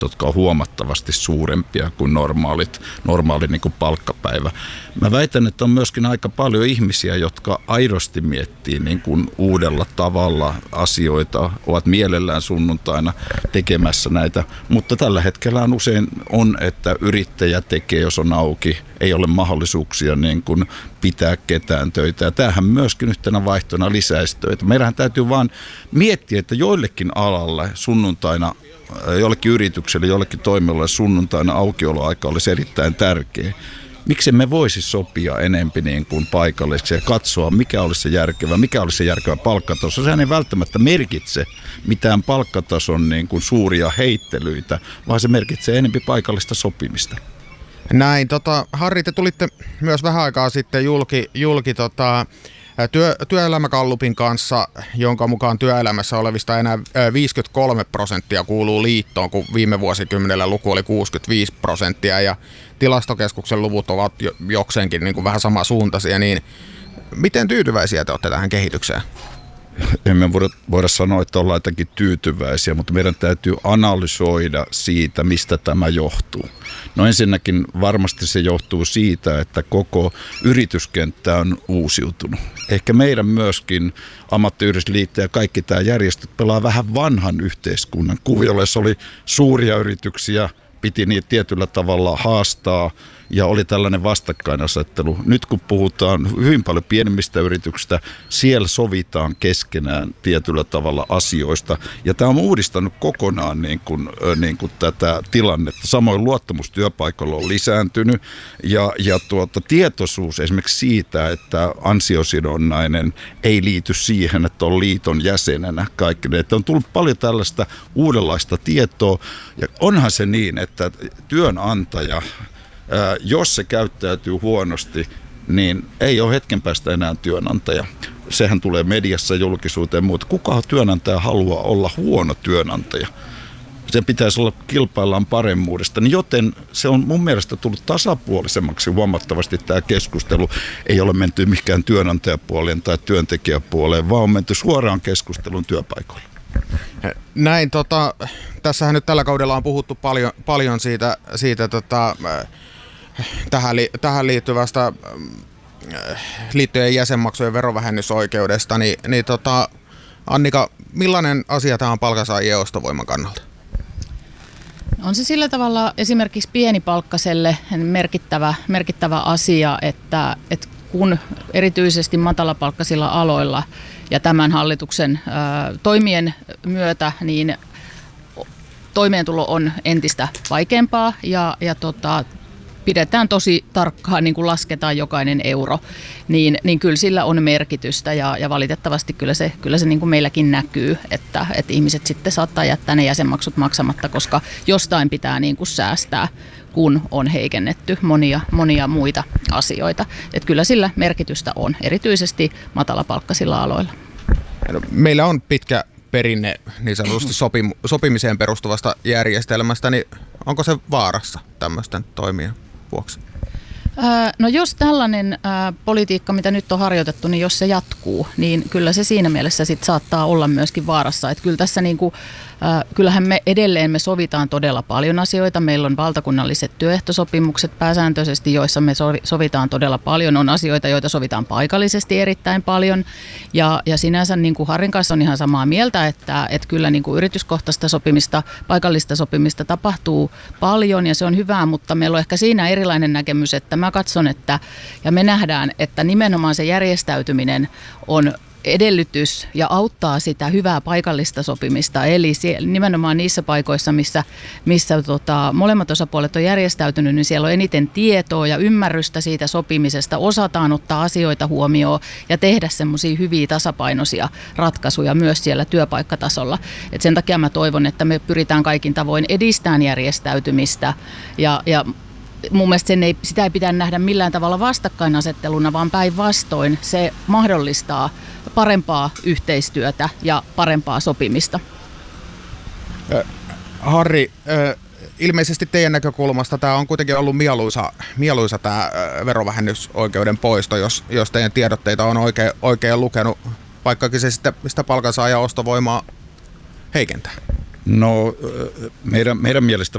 jotka on huomattavasti suurempia kuin normaali niin kuin palkkapäivä. Mä väitän, että on myöskin aika paljon ihmisiä, jotka aidosti miettii niin kuin uudella tavalla asioita, ovat mielellään sunnuntaina tekemässä näitä, mutta tällä hetkellä usein on, että yrittäjä tekee, jos on auki, ei ole mahdollisuuksia niin kuin pitää ketään töitä. Ja tämähän myöskin yhtenä vaihtona lisäisi töitä. Meillähän täytyy vaan miettiä, että joillekin alalle sunnuntaina, jollekin yritykselle, jollekin toimialalle sunnuntaina aukioloaika olisi erittäin tärkeä. Miksi me voisi sopia enempi niin kuin paikalliseksi ja katsoa, mikä olisi se järkevä palkkataso. Sehän ei välttämättä merkitse mitään palkkatason niin kuin suuria heittelyitä, vaan se merkitsee enempi paikallista sopimista. Näin, Harri, te tulitte myös vähän aikaa sitten julki työelämägallupin kanssa, jonka mukaan työelämässä olevista enää 53% kuuluu liittoon, kun viime vuosikymmenellä luku oli 65%, ja Tilastokeskuksen luvut ovat jokseenkin niin kuin vähän samansuuntaisia, niin miten tyytyväisiä te olette tähän kehitykseen? Emme voida sanoa, että ollaan jotenkin tyytyväisiä, mutta meidän täytyy analysoida siitä, mistä tämä johtuu. No ensinnäkin varmasti se johtuu siitä, että koko yrityskenttä on uusiutunut. Ehkä meidän myöskin ammattiyhdistysliitto ja kaikki tämä järjestöt pelaa vähän vanhan yhteiskunnan kuviolla, jossa oli suuria yrityksiä, piti niitä tietyllä tavalla haastaa ja oli tällainen vastakkainasettelu. Nyt kun puhutaan hyvin paljon pienemmistä yrityksistä, siellä sovitaan keskenään tietyllä tavalla asioista. Ja tämä on uudistanut kokonaan niin kuin tätä tilannetta. Samoin luottamus työpaikalla on lisääntynyt ja tietoisuus esimerkiksi siitä, että ansiosidonnainen ei liity siihen, että on liiton jäsenenä kaikki. Että on tullut paljon tällaista uudenlaista tietoa ja onhan se niin, että työnantaja, jos se käyttäytyy huonosti, niin ei ole hetken päästä enää työnantaja. Sehän tulee mediassa julkisuuteen, mutta kuka työnantaja haluaa olla huono työnantaja? Se pitäisi olla kilpaillaan paremmuudesta, niin joten se on mun mielestä tullut tasapuolisemmaksi huomattavasti tämä keskustelu. Ei ole menty mihinkään työnantajapuoleen tai työntekijäpuoleen, vaan on menty suoraan keskustelun työpaikoille. Näin, tässähän nyt tällä kaudella on puhuttu paljon siitä tähän liittyvästä liittojen jäsenmaksujen verovähennysoikeudesta, niin Annika, millainen asia tämä on palkansaajien ostovoiman kannalta? On se sillä tavalla esimerkiksi pienipalkkaselle merkittävä asia, että kun erityisesti matalapalkkaisilla aloilla ja tämän hallituksen toimien myötä, niin toimeentulo on entistä vaikeampaa ja pidetään tosi tarkkaan, niin kuin lasketaan jokainen euro, niin kyllä sillä on merkitystä ja valitettavasti kyllä se niin kuin meilläkin näkyy, että ihmiset sitten saattaa jättää ne jäsenmaksut maksamatta, koska jostain pitää niin kuin säästää, kun on heikennetty monia muita asioita. Että kyllä sillä merkitystä on, erityisesti matalapalkkaisilla aloilla. Meillä on pitkä perinne niin sanotusti sopimiseen perustuvasta järjestelmästä, niin onko se vaarassa tämmöisten toimien vuoksi? No jos tällainen politiikka, mitä nyt on harjoitettu, niin jos se jatkuu, niin kyllä se siinä mielessä sit saattaa olla myöskin vaarassa. Että kyllä tässä kyllähän me edelleen sovitaan todella paljon asioita. Meillä on valtakunnalliset työehtosopimukset pääsääntöisesti, joissa me sovitaan todella paljon. On asioita, joita sovitaan paikallisesti erittäin paljon. Ja sinänsä niin kuin Harrin kanssa on ihan samaa mieltä, että kyllä niin kuin yrityskohtaista sopimista, paikallista sopimista tapahtuu paljon ja se on hyvää, mutta meillä on ehkä siinä erilainen näkemys, että mä katson, ja me nähdään, että nimenomaan se järjestäytyminen on edellytys ja auttaa sitä hyvää paikallista sopimista. Eli nimenomaan niissä paikoissa, missä molemmat osapuolet on järjestäytynyt, niin siellä on eniten tietoa ja ymmärrystä siitä sopimisesta. Osataan ottaa asioita huomioon ja tehdä semmoisia hyviä tasapainoisia ratkaisuja myös siellä työpaikkatasolla. Et sen takia mä toivon, että me pyritään kaikin tavoin edistämään järjestäytymistä ja mun mielestä sitä ei pitää nähdä millään tavalla vastakkainasetteluna, vaan päinvastoin se mahdollistaa parempaa yhteistyötä ja parempaa sopimista. Harri, ilmeisesti teidän näkökulmasta tämä on kuitenkin ollut mieluisa tämä verovähennysoikeuden poisto, jos teidän tiedotteita on oikein lukenut, vaikkakin se sitä palkansaajan ostovoimaa heikentää. No meidän mielestä